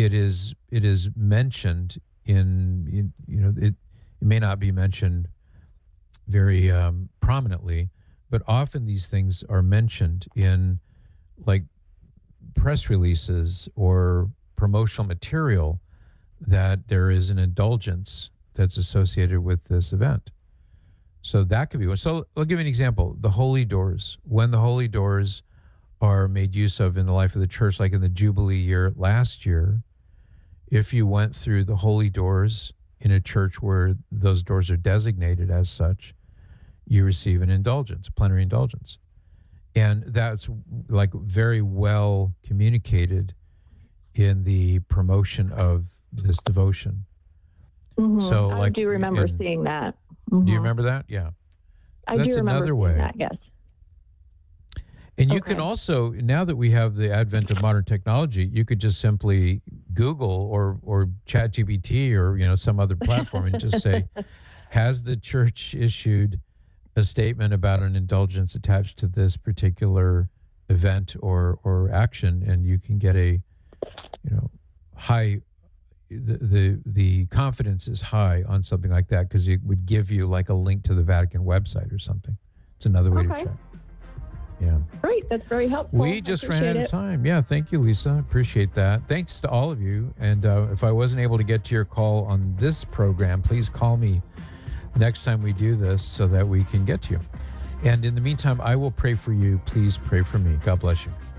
it is mentioned it may not be mentioned very prominently, but often these things are mentioned in like press releases or promotional material, that there is an indulgence that's associated with this event. So that could be one. So I'll give you an example. The holy doors. When the holy doors are made use of in the life of the church, like in the Jubilee year last year, if you went through the holy doors in a church where those doors are designated as such, you receive an indulgence, a plenary indulgence. And that's like very well communicated in the promotion of this devotion. Mm-hmm. So, I do remember seeing that. Mm-hmm. Do you remember that? Yeah. So I do remember another way. That, yes. And you can also, now that we have the advent of modern technology, you could just simply Google or ChatGPT or some other platform and just say, has the church issued a statement about an indulgence attached to this particular event or action? And you can get a high, the confidence is high on something like that, because it would give you like a link to the Vatican website or something. It's another way to check. Yeah. Great. That's very helpful. We just ran out of time. Yeah. Thank you, Lisa. Appreciate that. Thanks to all of you. And if I wasn't able to get to your call on this program, please call me next time we do this so that we can get to you. And in the meantime, I will pray for you. Please pray for me. God bless you.